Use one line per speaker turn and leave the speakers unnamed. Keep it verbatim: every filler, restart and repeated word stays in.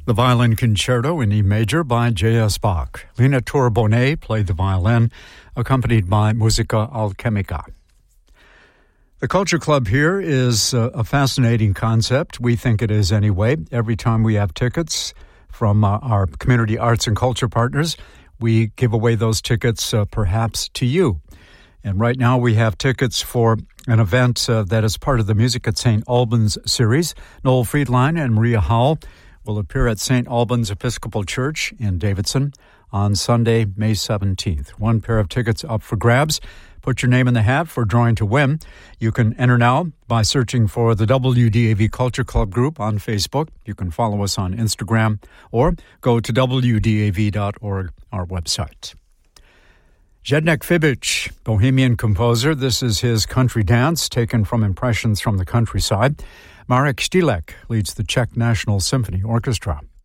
The Violin Concerto in E major by J S. Bach. Lina Tour-Bonnet played the violin, accompanied by Musica Alchemica. The Culture Club here is a fascinating concept. We think it is anyway. Every time we have tickets from uh, our community arts and culture partners, we give away those tickets uh, perhaps to you. And right now we have tickets for an event uh, that is part of the Music at Saint Albans series. Noel Friedline and Maria Howell will appear at Saint Albans Episcopal Church in Davidson on Sunday, May seventeenth. One pair of tickets up for grabs. Put your name in the hat for drawing to win. You can enter now by searching for the W D A V Culture Club group on Facebook. You can follow us on Instagram or go to w d a v dot org, our website. Zdeněk Fibic, Bohemian composer. This is his country dance taken from impressions from the countryside. Marek Štílek leads the Czech National Symphony Orchestra.